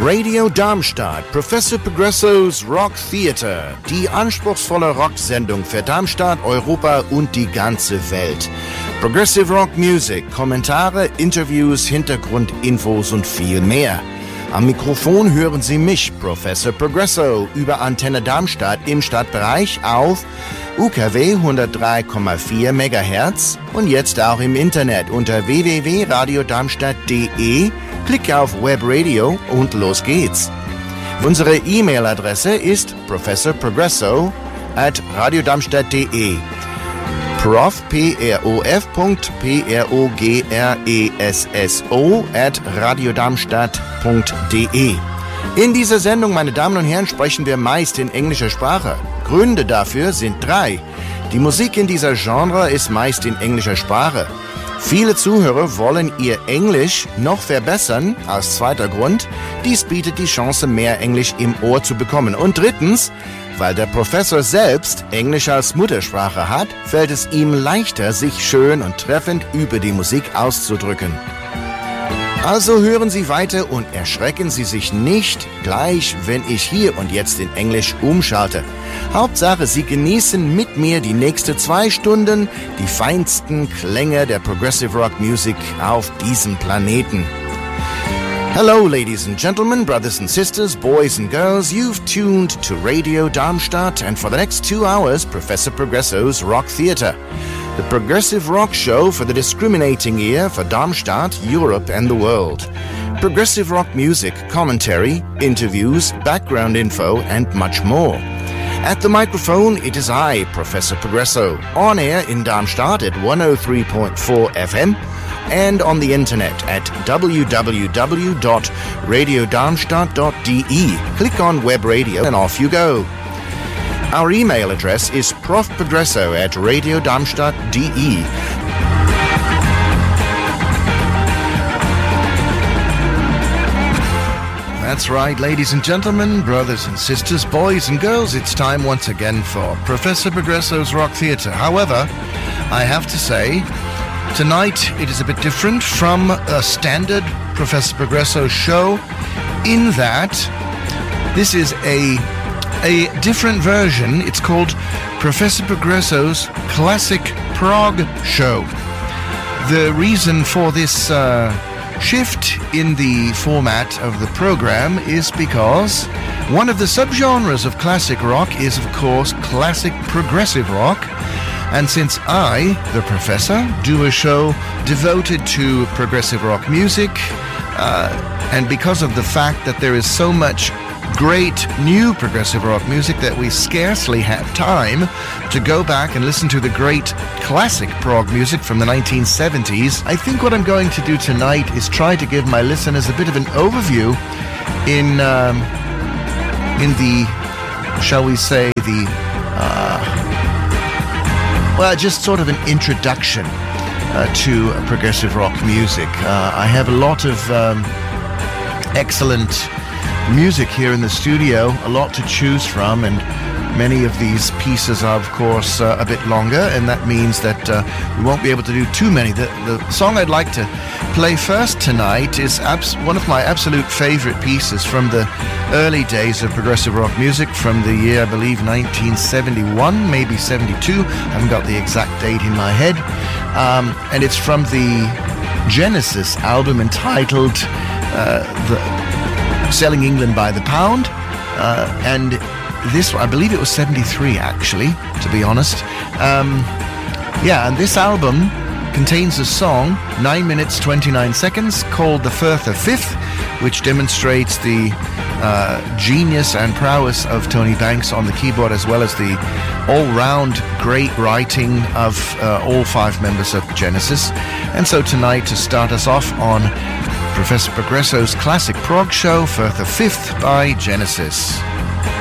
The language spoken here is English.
Radio Darmstadt, Professor Progresso's Rock Theater, die anspruchsvolle Rocksendung für Darmstadt, Europa und die ganze Welt. Progressive Rock Music, Kommentare, Interviews, Hintergrundinfos und viel mehr. Am Mikrofon hören Sie mich, Professor Progresso, über Antenne Darmstadt im Stadtbereich auf UKW 103,4 MHz und jetzt auch im Internet unter www.radiodarmstadt.de. Klicke auf Webradio und los geht's. Unsere E-Mail-Adresse ist professorprogresso@radiodarmstadt.de. prof.progresso@radiodarmstadt.de. In dieser Sendung, meine Damen und Herren, sprechen wir meist in englischer Sprache. Gründe dafür sind 3. Die Musik in dieser Genre ist meist in englischer Sprache. Viele Zuhörer wollen ihr Englisch noch verbessern. Als zweiter Grund, dies bietet die Chance, mehr Englisch im Ohr zu bekommen. Und drittens, weil der Professor selbst Englisch als Muttersprache hat, fällt es ihm leichter, sich schön und treffend über die Musik auszudrücken. Also hören Sie weiter und erschrecken Sie sich nicht gleich, wenn ich hier und jetzt in Englisch umschalte. Hauptsache, Sie genießen mit mir die nächsten 2 Stunden die feinsten Klänge der Progressive Rock Music auf diesem Planeten. Hello, ladies and gentlemen, brothers and sisters, boys and girls. You've tuned to Radio Darmstadt, and for the next 2 hours, Professor Progresso's Rock Theater, the progressive rock show for the discriminating ear for Darmstadt, Europe, and the world. Progressive rock music, commentary, interviews, background info, and much more. At the microphone, it is I, Professor Progresso, on air in Darmstadt at 103.4 FM and on the internet at www.radiodarmstadt.de. Click on Web Radio and off you go. Our email address is profprogresso@radiodarmstadt.de. That's right, ladies and gentlemen, brothers and sisters, boys and girls, it's time once again for Professor Progresso's Rock Theater. However, I have to say, tonight it is a bit different from a standard Professor Progresso show in that this is a different version. It's called Professor Progresso's Classic Prog Show. The reason for this shift in the format of the program is because one of the subgenres of classic rock is, of course, classic progressive rock. And since I, the professor, do a show devoted to progressive rock music, and because of the fact that there is so much great new progressive rock music that we scarcely have time to go back and listen to the great classic prog music from the 1970s, I think what I'm going to do tonight is try to give my listeners a bit of an overview in the, shall we say, just sort of an introduction to progressive rock music. I have a lot of excellent music here in the studio, a lot to choose from, and many of these pieces are, of course, a bit longer, and that means that we won't be able to do too many. The song I'd like to play first tonight is one of my absolute favorite pieces from the early days of progressive rock music, from the year, I believe, 1971, maybe 72. I haven't got the exact date in my head. And it's from the Genesis album entitled Selling England by the Pound, and this, I believe it was 73 actually, to be honest. And this album contains a song, 9 minutes 29 seconds, called The Further Fifth, which demonstrates the genius and prowess of Tony Banks on the keyboard, as well as the all-round great writing of all 5 members of Genesis. And so tonight, to start us off on Professor Progresso's Classic Prog Show, Further Fifth by Genesis.